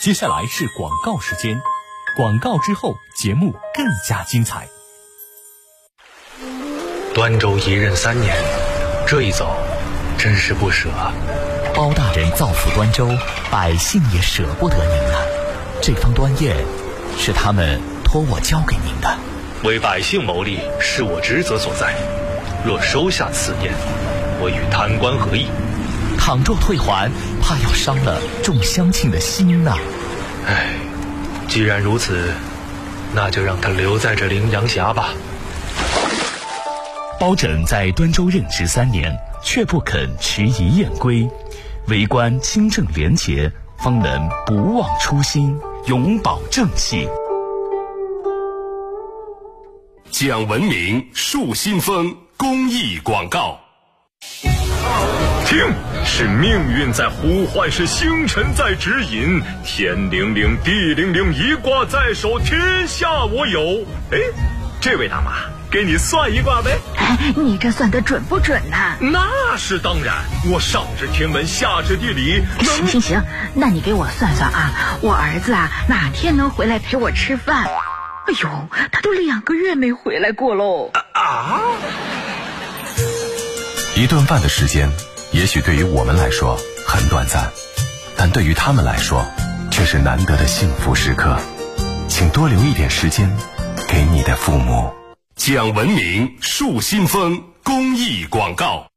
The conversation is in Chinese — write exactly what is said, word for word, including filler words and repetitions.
接下来是广告时间，广告之后节目更加精彩。 端州一任三年，这一走真是不舍。 包大人造福端州，百姓也舍不得您啊。这方端砚是他们托我交给您的， 为百姓谋利是我职责所在，若收下此砚，我与贪官何异？ 倘若退还，怕要伤了众乡亲的心呐、啊。 唉，既然如此，那就让他留在这陵阳峡吧。 包拯在端州任职三年，却不肯迟疑燕归，为官清正廉洁，方能不忘初心，永葆正气。 讲文明树新风公益广告。听，是命运在呼唤，是星辰在指引，天灵灵地灵灵，一卦在手，天下我有。哎，这位大妈，给你算一卦呗。 哎，你这算得准不准呢、啊？ 那是当然，我上知天文下知地理。 行行行，那你给我算算啊，我儿子啊哪天能回来陪我吃饭？哎呦，他都两个月没回来过喽。 啊！ 一顿饭的时间，也许对于我们来说很短暂，但对于他们来说，却是难得的幸福时刻。请多留一点时间给你的父母。 讲文明树新风公益广告。